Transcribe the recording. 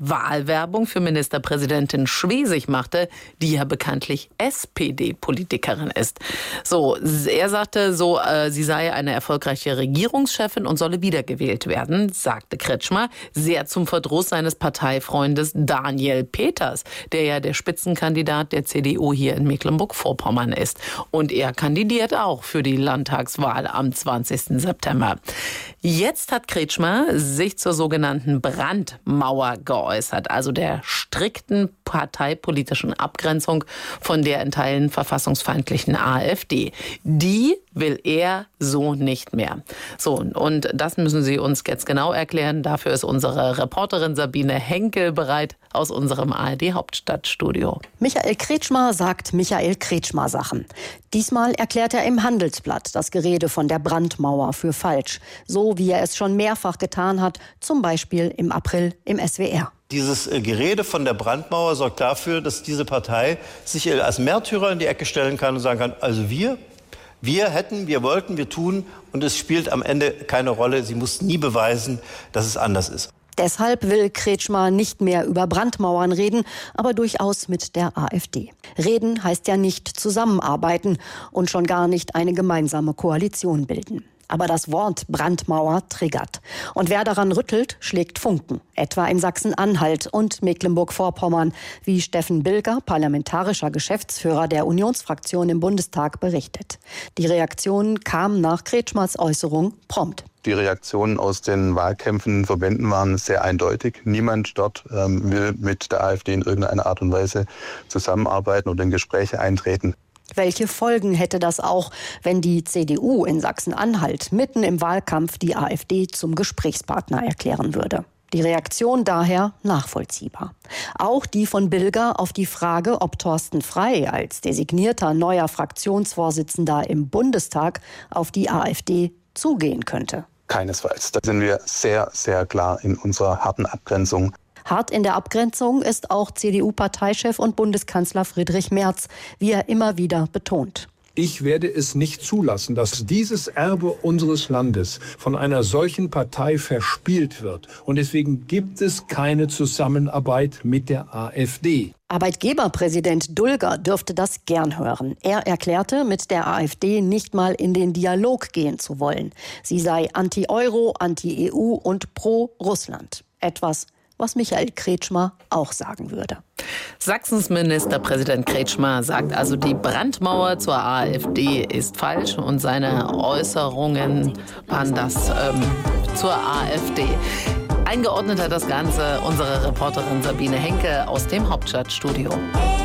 Wahlwerbung für Ministerpräsidentin Schwesig machte, die ja bekanntlich SPD-Politikerin ist. So, er sagte sie sei eine erfolgreiche Regierungschefin und solle wiedergewählt werden, sagte Kretschmer, sehr zum Verdruss seines Parteifreundes Daniel Peters, der ja der Spitzenkandidat der CDU hier in Mecklenburg-Vorpommern ist. Und er kandidiert auch für die Landtagswahl am 20. September. Jetzt hat Kretschmer sich zur sogenannten Brandmauer geäußert, also der strikten parteipolitischen Abgrenzung von der in Teilen verfassungsfeindlichen AfD. Die will er so nicht mehr. So, und das müssen Sie uns jetzt genau erklären. Dafür ist unsere Reporterin Sabine Henkel bereit aus unserem ARD-Hauptstadtstudio. Michael Kretschmer sagt Michael Kretschmer-Sachen. Diesmal erklärt er im Handelsblatt das Gerede von der Brandmauer für falsch. So wie er es schon mehrfach getan hat, zum Beispiel im April im SWR. Dieses Gerede von der Brandmauer sorgt dafür, dass diese Partei sich als Märtyrer in die Ecke stellen kann und sagen kann, also wir hätten, wir wollten, wir tun und es spielt am Ende keine Rolle. Sie muss nie beweisen, dass es anders ist. Deshalb will Kretschmer nicht mehr über Brandmauern reden, aber durchaus mit der AfD. Reden heißt ja nicht zusammenarbeiten und schon gar nicht eine gemeinsame Koalition bilden. Aber das Wort Brandmauer triggert. Und wer daran rüttelt, schlägt Funken. Etwa in Sachsen-Anhalt und Mecklenburg-Vorpommern, wie Steffen Bilger, parlamentarischer Geschäftsführer der Unionsfraktion im Bundestag, berichtet. Die Reaktion kam nach Kretschmers Äußerung prompt. Die Reaktionen aus den Wahlkämpfen, Verbänden waren sehr eindeutig. Niemand dort will mit der AfD in irgendeiner Art und Weise zusammenarbeiten oder in Gespräche eintreten. Welche Folgen hätte das auch, wenn die CDU in Sachsen-Anhalt mitten im Wahlkampf die AfD zum Gesprächspartner erklären würde? Die Reaktion daher nachvollziehbar. Auch die von Bilger auf die Frage, ob Thorsten Frey als designierter neuer Fraktionsvorsitzender im Bundestag auf die AfD zugehen könnte. Keinesfalls. Da sind wir sehr, sehr klar in unserer harten Abgrenzung. Hart in der Abgrenzung ist auch CDU-Parteichef und Bundeskanzler Friedrich Merz, wie er immer wieder betont. Ich werde es nicht zulassen, dass dieses Erbe unseres Landes von einer solchen Partei verspielt wird. Und deswegen gibt es keine Zusammenarbeit mit der AfD. Arbeitgeberpräsident Dulger dürfte das gern hören. Er erklärte, mit der AfD nicht mal in den Dialog gehen zu wollen. Sie sei anti-Euro, anti-EU und pro-Russland. Etwas, was Michael Kretschmer auch sagen würde. Sachsens Ministerpräsident Kretschmer sagt also, die Brandmauer zur AfD ist falsch und seine Äußerungen waren das zur AfD. Eingeordnet hat das Ganze unsere Reporterin Sabine Henke aus dem Hauptstadtstudio.